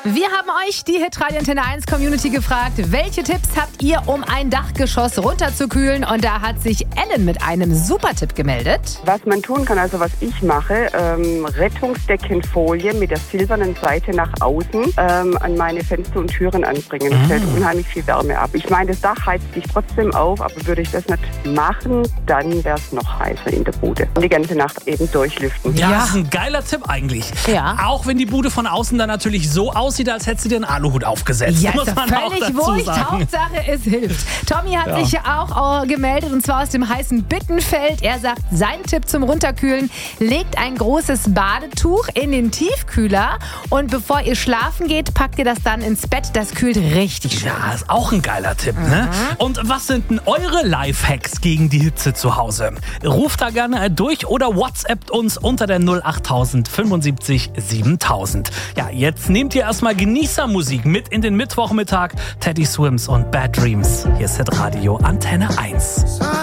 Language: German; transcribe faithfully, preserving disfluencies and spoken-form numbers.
Wir haben euch, die Hitradio Antenne eins Community, gefragt, welche Tipps habt ihr, um ein Dachgeschoss runterzukühlen? Und da hat sich Ellen mit einem super Tipp gemeldet. Was man tun kann, also was ich mache, ähm, Rettungsdeckenfolie mit der silbernen Seite nach außen ähm, an meine Fenster und Türen anbringen. Das hält unheimlich viel Wärme ab. Ich meine, das Dach heizt sich trotzdem auf, aber würde ich das nicht machen, dann wäre es noch heißer in der Bude. Und die ganze Nacht eben durchlüften. Ja, Ja. das ist ein geiler Tipp eigentlich. Ja. Auch wenn die Bude von außen dann natürlich so aussieht, als hätte sie dir einen Aluhut aufgesetzt. Ja, muss ist doch man auch völlig dazu wurscht. sagen. Hauptsache, es hilft. Tommy hat Ja. sich auch äh, gemeldet, und zwar aus dem heißen Bittenfeld. Er sagt, sein Tipp zum Runterkühlen: legt ein großes Badetuch in den Tiefkühler und bevor ihr schlafen geht, packt ihr das dann ins Bett. Das kühlt richtig schön. Ja, ist auch ein geiler Tipp, ne? Und was sind denn eure Lifehacks gegen die Hitze zu Hause? Ruft da gerne durch oder WhatsAppt uns unter der null achttausend fünfundsiebzig siebentausend. Ja, jetzt nehmt ihr erstmal Genießermusik mit in den Mittwochmittag. Teddy Swims und Bad Dreams. Hier ist Hitradio Antenne eins.